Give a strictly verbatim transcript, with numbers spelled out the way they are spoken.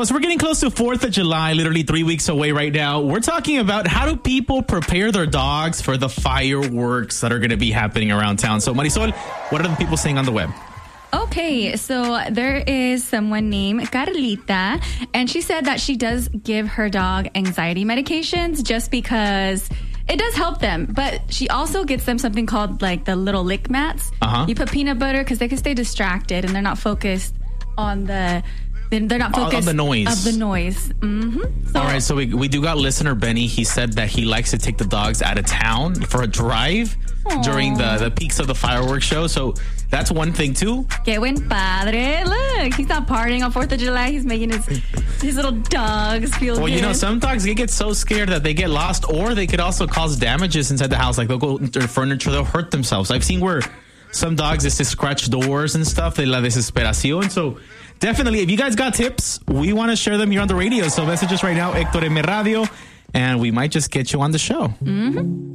as we're getting close to fourth of July, literally three weeks away right now, we're talking about how do people prepare their dogs for the fireworks that are going to be happening around town. So, Marisol, what are the people saying on the web? Okay, so there is someone named Carlita, and she said that she does give her dog anxiety medications just because it does help them. But she also gets them something called like the little lick mats. Uh-huh. You put peanut butter because they can stay distracted and they're not focused on the... They're not focused of the noise. Of the noise. Mm-hmm. So, all right, so we we do got listener Benny. He said that he likes to take the dogs out of town for a drive Aww. during the, the peaks of the fireworks show. So that's one thing too. Que buen padre. Look, he's not partying on fourth of July. He's making his his little dogs feel well, good. You know, some dogs, they get so scared that they get lost, or they could also cause damages inside the house. Like they'll go into their furniture, they'll hurt themselves. I've seen where some dogs just to scratch doors and stuff. De la desesperación. So definitely, if you guys got tips, we want to share them here on the radio. So message us right now, Hector M. Radio, and we might just get you on the show. Mm-hmm.